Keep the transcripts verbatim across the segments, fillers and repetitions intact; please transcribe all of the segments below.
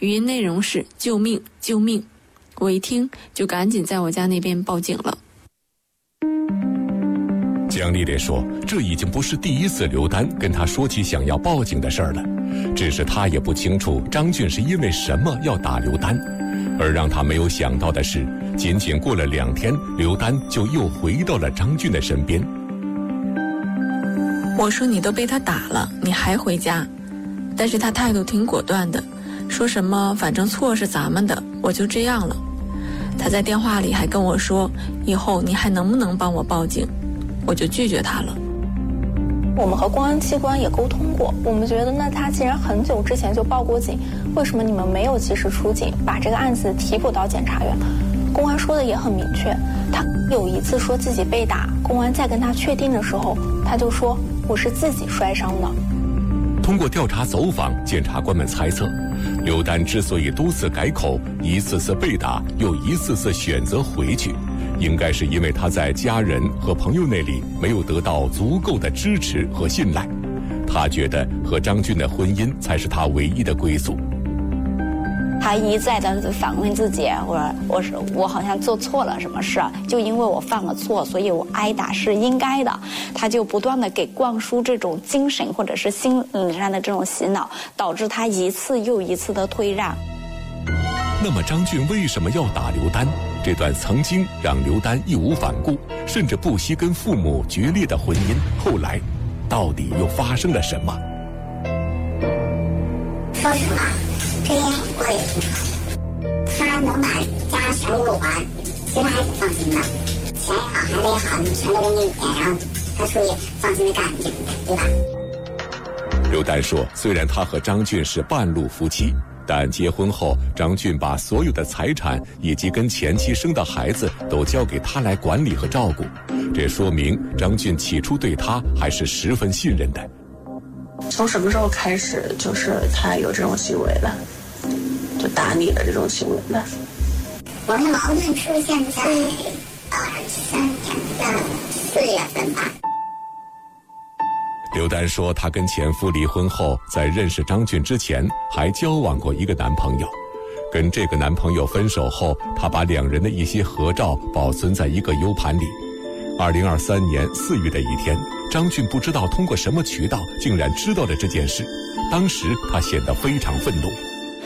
语音内容是救命救命。我一听就赶紧在我家那边报警了。 姜丽丽说，这已经不是第一次刘丹跟她说起想要报警的事儿了，只是她也不清楚张俊是因为什么要打刘丹。而让她没有想到的是，仅仅过了两天，刘丹就又回到了张俊的身边。 我说你都被他打了，你还回家？但是他态度挺果断的，说什么反正错是咱们的，我就这样了。他在电话里还跟我说，以后你还能不能帮我报警？我就拒绝他了。 我们和公安机关也沟通过，我们觉得那他既然很久之前就报过警，为什么你们没有及时出警，把这个案子提补到检察院？公安说的也很明确，他有一次说自己被打，公安在跟他确定的时候，他就说我是自己摔伤的。 通过调查走访，检察官们猜测，刘丹之所以多次改口，一次次被打，又一次次选择回去，应该是因为他在家人和朋友那里没有得到足够的支持和信赖。他觉得和张俊的婚姻才是他唯一的归宿。 他一再的反问自己，我说我是我好像做错了什么事，就因为我犯了错，所以我挨打是应该的。他就不断的给灌输这种精神或者是心理上的这种洗脑，导致他一次又一次的退让。 那么张俊为什么要打刘丹？这段曾经让刘丹义无反顾，甚至不惜跟父母决裂的婚姻，后来到底又发生了什么？ 说实话，这样过得也挺好。他能把家全部录完，其实还挺放心的。钱也好，孩子也好，你全都给你，然后他出去放心的干，对吧？ 刘丹说，虽然他和张俊是半路夫妻，但结婚后，张俊把所有的财产以及跟前妻生的孩子都交给他来管理和照顾。这说明张俊起初对他还是十分信任的。 从什么时候开始，就是他有这种行为了，就打你的这种行为了？ 我们的矛盾出现在二三年的四月份吧。 刘丹说，她跟前夫离婚后，在认识张俊之前，还交往过一个男朋友。跟这个男朋友分手后，她把两人的一些合照保存在一个 U 盘里。二零二三年四月的一天，张俊不知道通过什么渠道，竟然知道了这件事。当时他显得非常愤怒。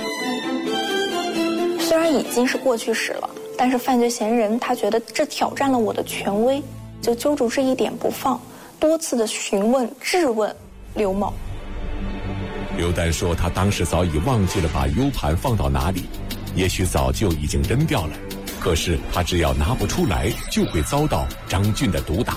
虽然已经是过去式了，但是犯罪嫌疑人他觉得这挑战了我的权威，就揪住这一点不放，多次的询问质问刘某。 刘丹说，他当时早已忘记了把 U 盘放到哪里，也许早就已经扔掉了，可是他只要拿不出来，就会遭到张俊的毒打。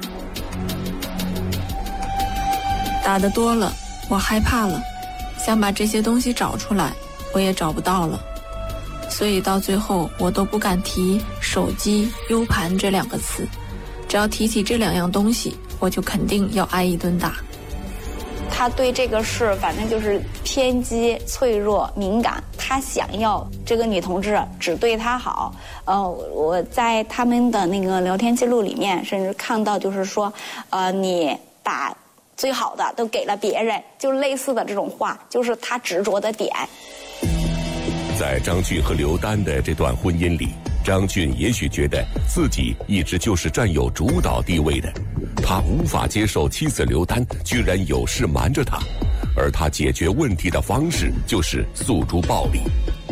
打得多了，我害怕了，想把这些东西找出来，我也找不到了，所以到最后我都不敢提手机 U 盘这两个词，只要提起这两样东西，我就肯定要挨一顿打。 他对这个事反正就是偏激、脆弱、敏感，他想要这个女同志只对他好。呃，我在他们的那个聊天记录里面，甚至看到就是说，呃，你把最好的都给了别人，就类似的这种话，就是他执着的点。 在张俊和刘丹的这段婚姻里，张俊也许觉得自己一直就是占有主导地位的，他无法接受妻子刘丹居然有事瞒着他，而他解决问题的方式就是诉诸暴力。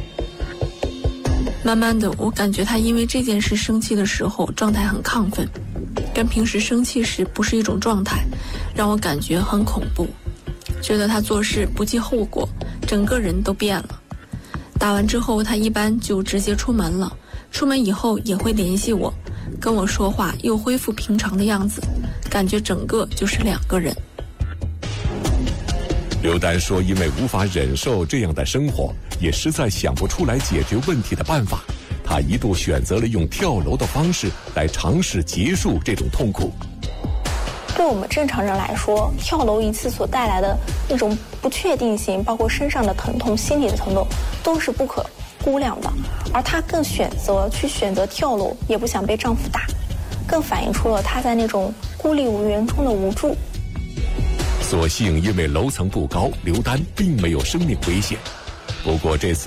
慢慢的，我感觉他因为这件事生气的时候状态很亢奋，跟平时生气时不是一种状态，让我感觉很恐怖，觉得他做事不计后果，整个人都变了。打完之后，他一般就直接出门了，出门以后也会联系我，跟我说话又恢复平常的样子，感觉整个就是两个人。 刘丹说，因为无法忍受这样的生活，也实在想不出来解决问题的办法，他一度选择了用跳楼的方式来尝试结束这种痛苦。 对我们正常人来说，跳楼一次所带来的那种不确定性，包括身上的疼痛、心理的疼痛，都是不可估量的。而她更选择去选择跳楼，也不想被丈夫打，更反映出了她在那种孤立无援中的无助。 所幸因为楼层不高，刘丹并没有生命危险。不过这次